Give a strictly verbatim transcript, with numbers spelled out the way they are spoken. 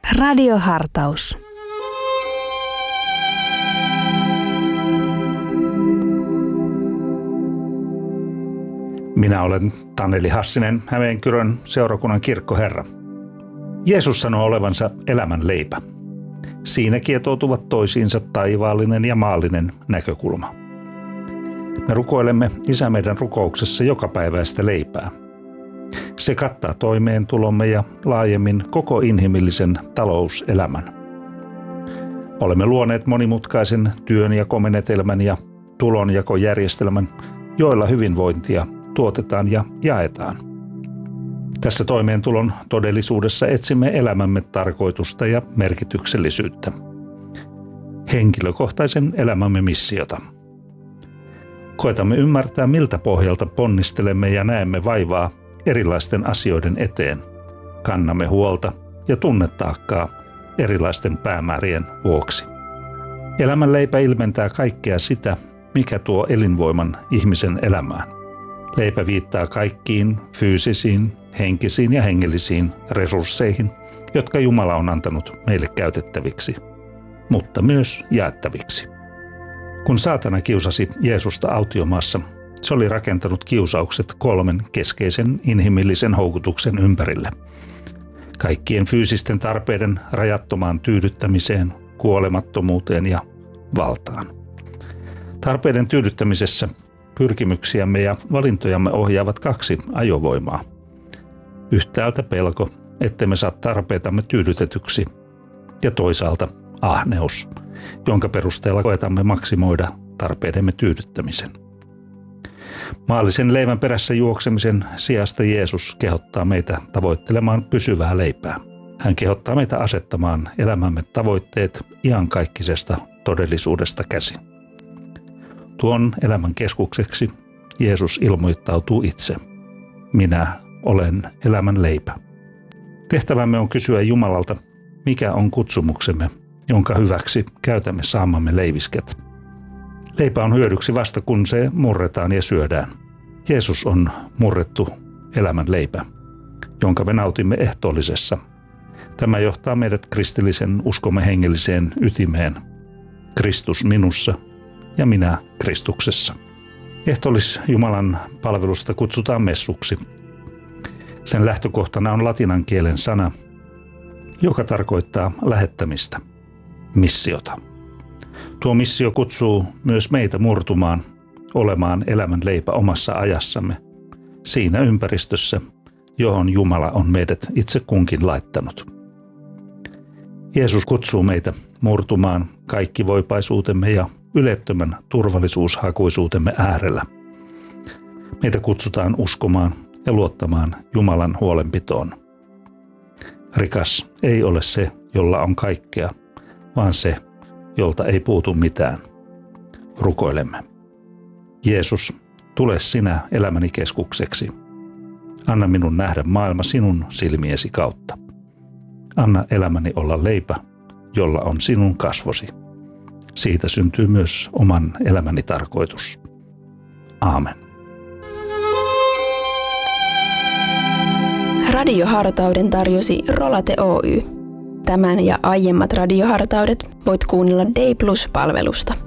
Radiohartaus. Minä olen Taneli Hassinen, Hämeenkyrön seurakunnan kirkkoherra. Jeesus sanoo olevansa elämän leipä. Siinä kietoutuvat toisiinsa taivaallinen ja maallinen näkökulma. Me rukoilemme Isä meidän rukouksessa jokapäiväistä leipää. Se kattaa toimeentulomme ja laajemmin koko inhimillisen talouselämän. Olemme luoneet monimutkaisen työnjakomenetelmän ja tulonjakojärjestelmän, joilla hyvinvointia tuotetaan ja jaetaan. Tässä toimeentulon todellisuudessa etsimme elämämme tarkoitusta ja merkityksellisyyttä. Henkilökohtaisen elämämme missiota. Koetamme ymmärtää, miltä pohjalta ponnistelemme ja näemme vaivaa erilaisten asioiden eteen. Kannamme huolta ja tunnetaakkaa erilaisten päämäärien vuoksi. Elämän leipä ilmentää kaikkea sitä, mikä tuo elinvoiman ihmisen elämään. Leipä viittaa kaikkiin fyysisiin, henkisiin ja hengellisiin resursseihin, jotka Jumala on antanut meille käytettäviksi, mutta myös jaettaviksi. Kun saatana kiusasi Jeesusta autiomaassa, se oli rakentanut kiusaukset kolmen keskeisen inhimillisen houkutuksen ympärille. Kaikkien fyysisten tarpeiden rajattomaan tyydyttämiseen, kuolemattomuuteen ja valtaan. Tarpeiden tyydyttämisessä pyrkimyksiämme ja valintojamme ohjaavat kaksi ajovoimaa. Yhtäältä pelko, ettemme saa tarpeitamme tyydytetyksi, ja toisaalta ahneus, jonka perusteella koetamme maksimoida tarpeidemme tyydyttämisen. Maallisen leivän perässä juoksemisen sijasta Jeesus kehottaa meitä tavoittelemaan pysyvää leipää. Hän kehottaa meitä asettamaan elämämme tavoitteet iankaikkisesta todellisuudesta käsin. Tuon elämän keskukseksi Jeesus ilmoittautuu itse. Minä olen elämän leipä. Tehtävämme on kysyä Jumalalta, mikä on kutsumuksemme, jonka hyväksi käytämme saamamme leivisket. Leipä on hyödyksi vasta kun se murretaan ja syödään. Jeesus on murrettu elämän leipä, jonka me nautimme ehtoollisessa. Tämä johtaa meidät kristillisen uskomme hengelliseen ytimeen. Kristus minussa ja minä Kristuksessa. Ehtoollis Jumalan palvelusta kutsutaan messuksi. Sen lähtökohtana on latinan kielen sana, joka tarkoittaa lähettämistä, missiota. Tuo missio kutsuu myös meitä murtumaan, olemaan elämän leipä omassa ajassamme, siinä ympäristössä, johon Jumala on meidät itse kunkin laittanut. Jeesus kutsuu meitä murtumaan kaikkivoipaisuutemme ja ylettömän turvallisuushakuisuutemme äärellä. Meitä kutsutaan uskomaan ja luottamaan Jumalan huolenpitoon. Rikas ei ole se, jolla on kaikkea, vaan se, jolta ei puutu mitään. Rukoilemme. Jeesus, tule sinä elämäni keskukseksi. Anna minun nähdä maailma sinun silmiesi kautta. Anna elämäni olla leipä, jolla on sinun kasvosi. Siitä syntyy myös oman elämäni tarkoitus. Aamen. Radiohartauden tarjosi Rolate Oy. Tämän ja aiemmat radiohartaudet voit kuunnella Day Plus-palvelusta.